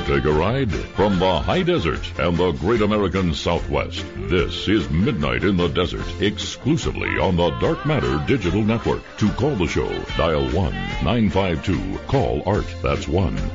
take a ride? From the high desert and the great American Southwest, this is Midnight in the Desert, exclusively on the Dark Matter Digital Network. To call the show, dial 1-952-CALL-ART. That's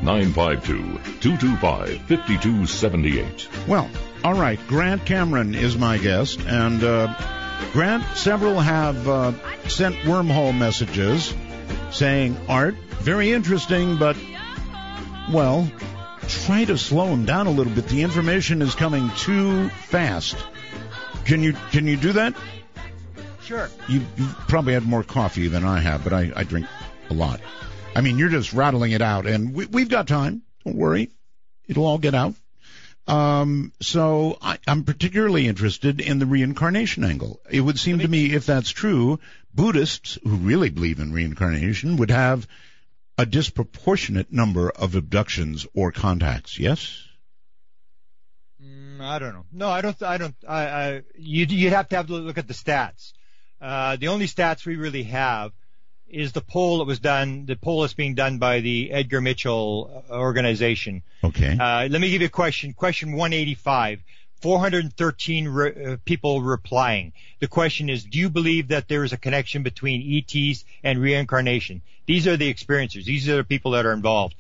1-952-225-5278. Well, all right, Grant Cameron is my guest, and Grant, several have sent wormhole messages saying, Art, very interesting, but, well, try to slow him down a little bit. The information is coming too fast. Can you do that? Sure. You probably had more coffee than I have, but I drink a lot. I mean, you're just rattling it out, and we've got time. Don't worry. It'll all get out. So I'm particularly interested in the reincarnation angle. It would seem to me, if that's true, Buddhists who really believe in reincarnation would have a disproportionate number of abductions or contacts. Yes? I don't know. No, I don't. You'd have to look at the stats. The only stats we really have is the poll that was done. The poll is being done by the Edgar Mitchell organization. Okay. Let me give you a question. Question 185. 413 people replying. The question is, do you believe that there is a connection between ETs and reincarnation? These are the experiencers. These are the people that are involved.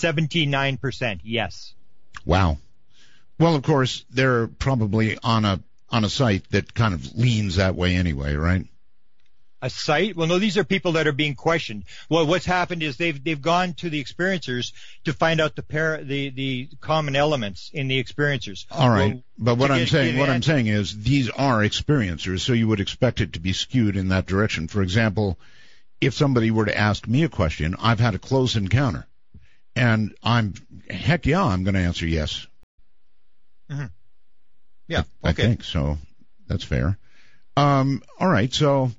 79% yes. Wow. Well, of course, they're probably on a site that kind of leans that way anyway, right? A site? Well, no, these are people that are being questioned. Well, what's happened is they've gone to the experiencers to find out the common elements in the experiencers. All right, well, but what I'm saying is these are experiencers, so you would expect it to be skewed in that direction. For example, if somebody were to ask me a question, I've had a close encounter, and I'm going to answer yes. Mm-hmm. Yeah, okay. I think so. That's fair. All right, so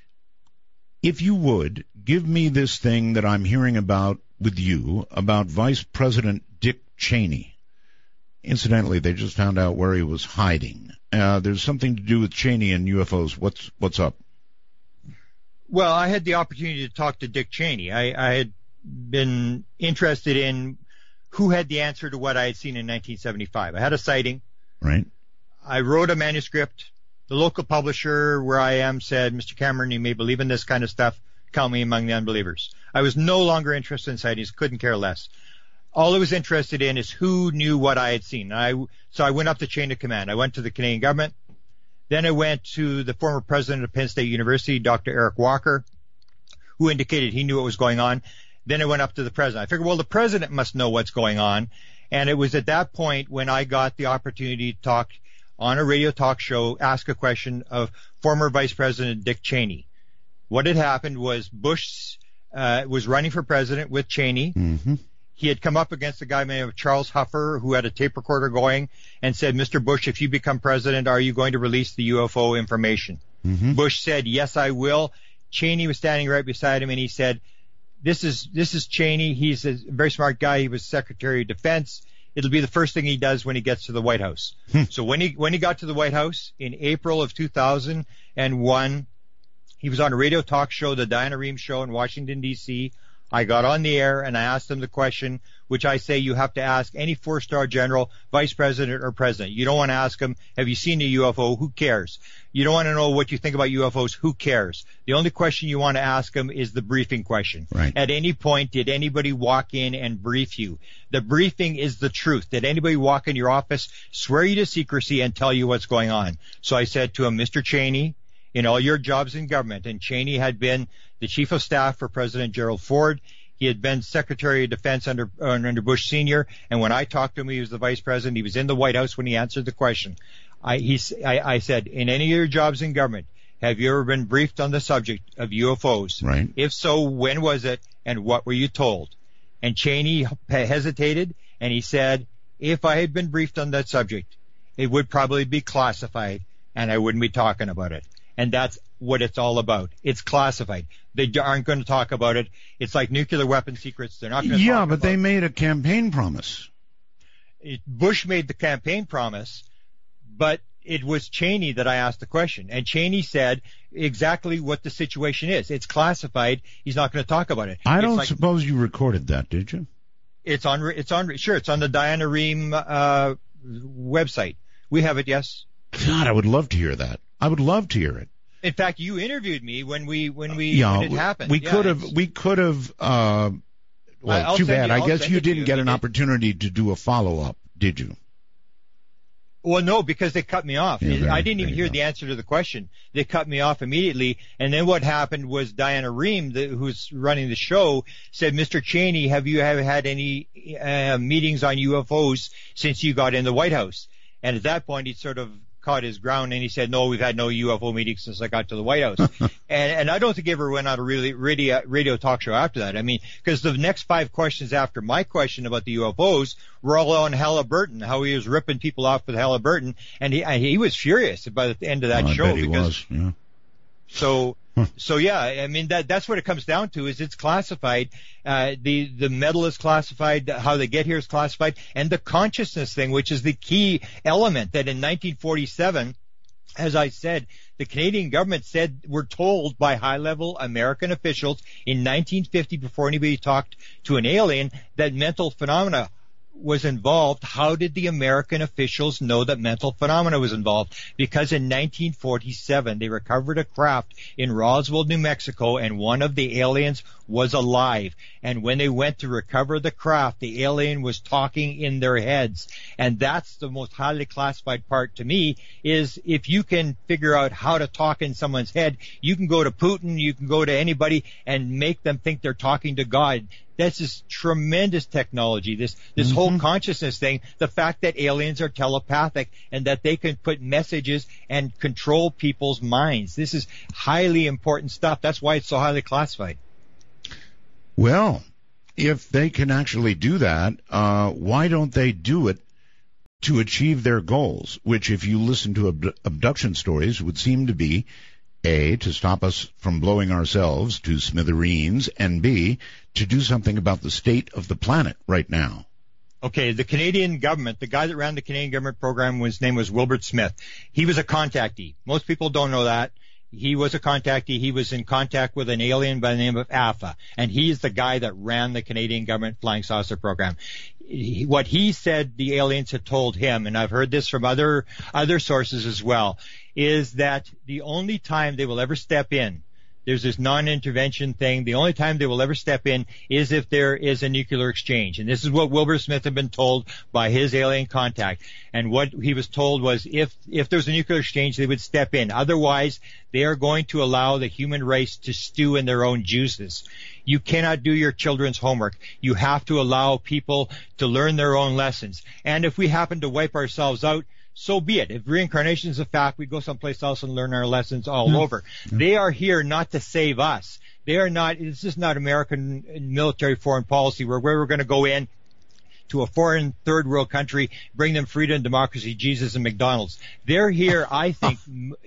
if you would, give me this thing that I'm hearing about with you, about Vice President Dick Cheney. Incidentally, they just found out where he was hiding. There's something to do with Cheney and UFOs. What's up? Well, I had the opportunity to talk to Dick Cheney. I had been interested in who had the answer to what I had seen in 1975. I had a sighting. Right. I wrote a manuscript. The local publisher where I am said, Mr. Cameron, you may believe in this kind of stuff. Count me among the unbelievers. I was no longer interested in sightings, couldn't care less. All I was interested in is who knew what I had seen. So I went up the chain of command. I went to the Canadian government. Then I went to the former president of Penn State University, Dr. Eric Walker, who indicated he knew what was going on. Then I went up to the president. I figured, well, the president must know what's going on. And it was at that point when I got the opportunity to talk on a radio talk show, ask a question of former Vice President Dick Cheney. What had happened was Bush was running for president with Cheney. Mm-hmm. He had come up against a guy named Charles Huffer, who had a tape recorder going, and said, Mr. Bush, if you become president, are you going to release the UFO information? Mm-hmm. Bush said, yes, I will. Cheney was standing right beside him, and he said, this is Cheney. He's a very smart guy. He was Secretary of Defense. It'll be the first thing he does when he gets to the White House. So when he got to the White House in April of 2001, he was on a radio talk show, the Diana Rehm Show in Washington, D.C. I got on the air and I asked him the question, which I say you have to ask any four-star general, vice president, or president. You don't want to ask him, have you seen a UFO? Who cares? You don't want to know what you think about UFOs. Who cares? The only question you want to ask him is the briefing question. Right. At any point, did anybody walk in and brief you? The briefing is the truth. Did anybody walk in your office, swear you to secrecy, and tell you what's going on? So I said to him, Mr. Cheney, in all your jobs in government, and Cheney had been the chief of staff for President Gerald Ford. He had been Secretary of Defense under Bush Sr., and when I talked to him, he was the vice president. He was in the White House when he answered the question. I said, in any of your jobs in government, have you ever been briefed on the subject of UFOs? Right. If so, when was it, and what were you told? And Cheney hesitated, and he said, if I had been briefed on that subject, it would probably be classified, and I wouldn't be talking about it. And that's what it's all about. It's classified. They aren't going to talk about it. It's like nuclear weapon secrets. They're not going to talk about it. Yeah, but they made a campaign promise. Bush made the campaign promise, but it was Cheney that I asked the question. And Cheney said exactly what the situation is. It's classified. He's not going to talk about it. I don't suppose you recorded that, did you? It's on the Diana Rehm website. We have it, yes. God, I would love to hear that. I would love to hear it. In fact, you interviewed me when it happened. We could have. Well, too bad. I guess you didn't get an opportunity to do a follow-up, did you? Well, no, because they cut me off. Yeah, I didn't even hear the answer to the question. They cut me off immediately. And then what happened was Diana Rehm, who's running the show, said, Mr. Cheney, have you had any meetings on UFOs since you got in the White House? And at that point, he sort of caught his ground and he said, no, we've had no UFO meetings since I got to the White House. and I don't think he ever went on a radio talk show after that. I mean, because the next 5 questions after my question about the UFOs were all on Halliburton, how he was ripping people off with Halliburton, and he was furious by the end of that show. I bet he was, yeah. So yeah, I mean that's what it comes down to, is it's classified. The metal is classified, how they get here is classified, and the consciousness thing, which is the key element, that in 1947, as I said, the Canadian government said, we're told by high-level American officials in 1950, before anybody talked to an alien, that mental phenomena was involved. How did the American officials know that mental phenomena was involved? Because in 1947, they recovered a craft in Roswell, New Mexico, and one of the aliens was alive. And when they went to recover the craft, the alien was talking in their heads. And that's the most highly classified part to me, is if you can figure out how to talk in someone's head, you can go to Putin, you can go to anybody and make them think they're talking to God. That's this tremendous technology, this whole consciousness thing, the fact that aliens are telepathic and that they can put messages and control people's minds. This is highly important stuff. That's why it's so highly classified. Well, if they can actually do that, why don't they do it to achieve their goals, which, if you listen to abduction stories, would seem to be, A, to stop us from blowing ourselves to smithereens, and B, to do something about the state of the planet right now. Okay, the Canadian government, the guy that ran the Canadian government program, his name was Wilbert Smith. He was a contactee. Most people don't know that. He was a contactee. He was in contact with an alien by the name of Alpha, and he's the guy that ran the Canadian government flying saucer program. What he said the aliens had told him, and I've heard this from other sources as well, is that the only time they will ever step in, there's this non-intervention thing, the only time they will ever step in is if there is a nuclear exchange. And this is what Wilbur Smith had been told by his alien contact. And what he was told was if there's a nuclear exchange, they would step in. Otherwise, they are going to allow the human race to stew in their own juices. You cannot do your children's homework. You have to allow people to learn their own lessons. And if we happen to wipe ourselves out, so be it. If reincarnation is a fact, we go someplace else and learn our lessons all over. They are here not to save us. They are not, this is not American military foreign policy where we're going to go in to a foreign third world country, bring them freedom, democracy, Jesus, and McDonald's. They're here, I think,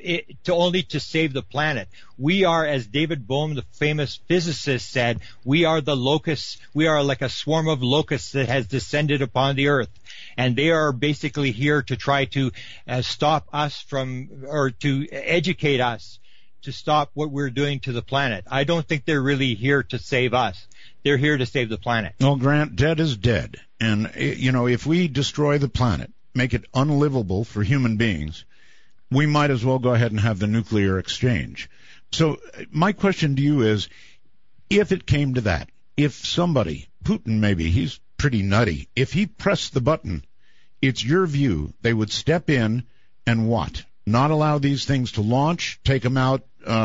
only to save the planet. We are, as David Bohm, the famous physicist, said, we are the locusts. We are like a swarm of locusts that has descended upon the earth. And they are basically here to try to stop us from, or to educate us to stop what we're doing to the planet. I don't think they're really here to save us. They're here to save the planet. Well, Grant, dead is dead. And, you know, if we destroy the planet, make it unlivable for human beings, we might as well go ahead and have the nuclear exchange. So my question to you is, if it came to that, if somebody, Putin maybe, he's pretty nutty, if he pressed the button, it's your view they would step in and what? Not allow these things to launch, take them out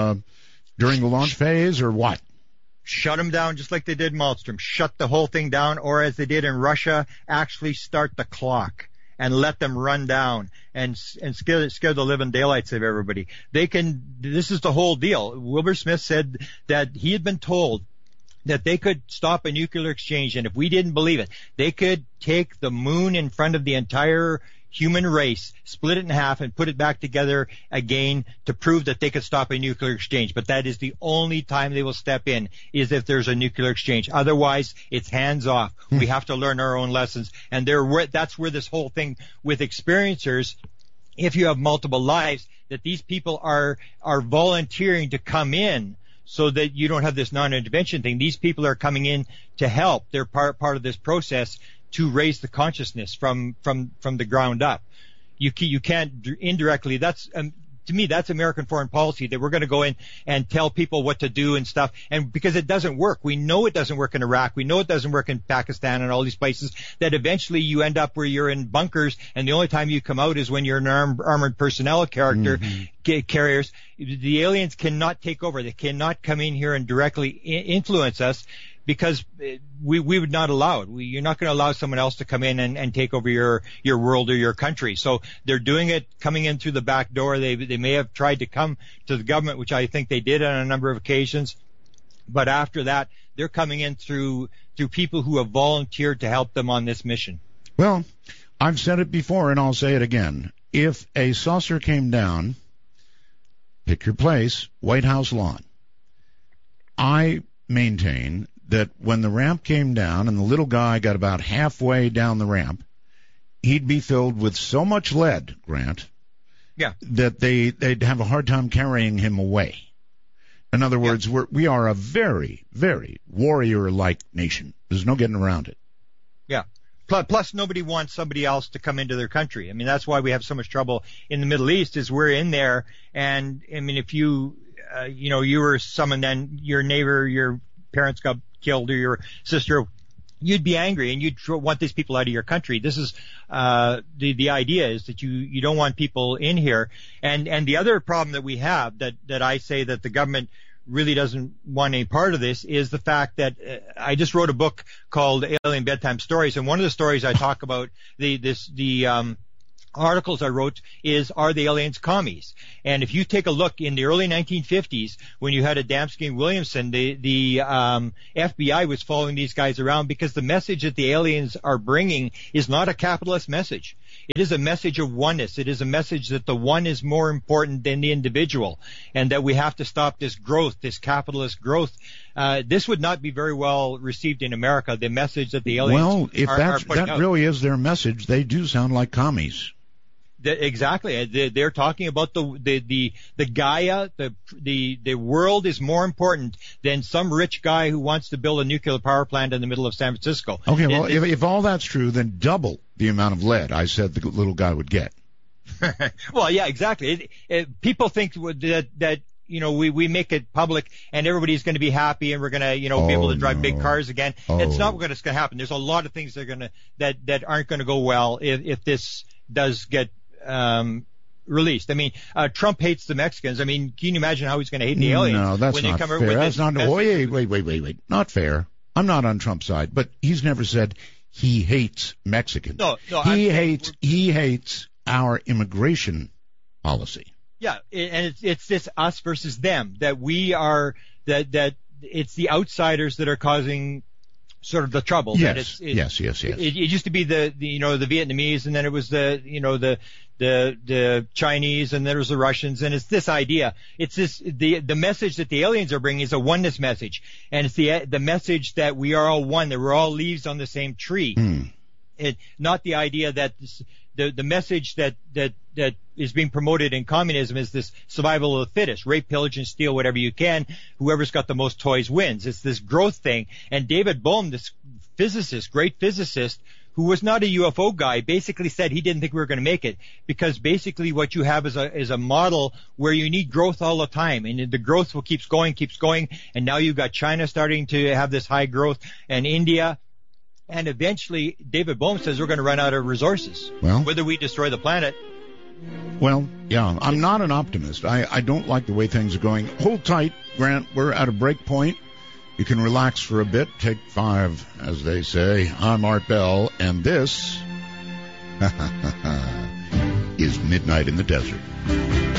during the launch phase, or what? Shut them down just like they did Malmstrom. Shut the whole thing down, or as they did in Russia, actually start the clock and let them run down and scare the living daylights of everybody. This is the whole deal. Wilbur Smith said that he had been told that they could stop a nuclear exchange, and if we didn't believe it, they could take the moon in front of the entire human race, split it in half, and put it back together again to prove that they could stop a nuclear exchange. But that is the only time they will step in, is if there's a nuclear exchange. Otherwise, it's hands off. We have to learn our own lessons. And that's where this whole thing with experiencers, if you have multiple lives, that these people are volunteering to come in so that you don't have this non-intervention thing. These people are coming in to help. They're part of this process to raise the consciousness from the ground up. You can't indirectly. That's to me, that's American foreign policy, that we're going to go in and tell people what to do and stuff. And because it doesn't work, we know it doesn't work in Iraq, we know it doesn't work in Pakistan and all these places, that eventually you end up where you're in bunkers, and the only time you come out is when you're an armored personnel carriers. The aliens cannot take over. They cannot come in here and directly influence us, because we would not allow it. You're not going to allow someone else to come in and take over your world or your country. So they're doing it, coming in through the back door. They may have tried to come to the government, which I think they did on a number of occasions. But after that, they're coming in through people who have volunteered to help them on this mission. Well, I've said it before and I'll say it again. If a saucer came down, pick your place, White House lawn, I maintain that when the ramp came down and the little guy got about halfway down the ramp, he'd be filled with so much lead, Grant, that they'd have a hard time carrying him away. In other words, we are a very, very warrior-like nation. There's no getting around it. Yeah. Plus, nobody wants somebody else to come into their country. I mean, that's why we have so much trouble in the Middle East, is we're in there, and I mean, if you were someone, then your neighbor, your parents got killed, or your sister, you'd be angry and you'd want these people out of your country. This is the idea, is that you don't want people in here. And the other problem that we have, that I say that the government really doesn't want any part of this, is the fact that I just wrote a book called Alien Bedtime Stories, and one of the stories I talk about, the articles I wrote, is, are the aliens commies? And if you take a look in the early 1950s, when you had Adamski and Williamson, the FBI was following these guys around, because the message that the aliens are bringing is not a capitalist message. It is a message of oneness. It is a message that the one is more important than the individual, and that we have to stop this growth, this capitalist growth. This would not be very well received in America, the message that the aliens are putting out. Well, if that really is their message, they do sound like commies. Exactly. They're talking about the Gaia, the world is more important than some rich guy who wants to build a nuclear power plant in the middle of San Francisco. Okay, well, if all that's true, then double the amount of lead I said the little guy would get. Well, yeah, exactly. People think that we make it public and everybody's going to be happy and we're going to, be able to drive big cars again. It's not what's going to happen. There's a lot of things that aren't going to go well if this does get released. I mean, Trump hates the Mexicans. I mean, can you imagine how he's going to hate the aliens? No, that's not fair. That's not. Wait. Not fair. I'm not on Trump's side, but he's never said he hates Mexicans. No. He hates our immigration policy. Yeah, and it's this us versus them, that we are that it's the outsiders that are causing sort of the trouble. Yes. Yes. It used to be the Vietnamese, and then it was the Chinese, and there was the Russians, and it's this idea. It's this the message that the aliens are bringing is a oneness message, and it's the message that we are all one, that we're all leaves on the same tree. Not the idea that the message that is being promoted in communism is this survival of the fittest, rape, pillage, and steal whatever you can. Whoever's got the most toys wins. It's this growth thing. And David Bohm, this great physicist, who was not a UFO guy, basically said he didn't think we were going to make it, because basically what you have is a model where you need growth all the time, and the growth keeps going, and now you've got China starting to have this high growth, and India. And eventually, David Bohm says we're going to run out of resources, whether we destroy the planet. Well, yeah, I'm not an optimist. I don't like the way things are going. Hold tight, Grant. We're at a break point. You can relax for a bit. Take 5, as they say. I'm Art Bell, and this is Midnight in the Desert.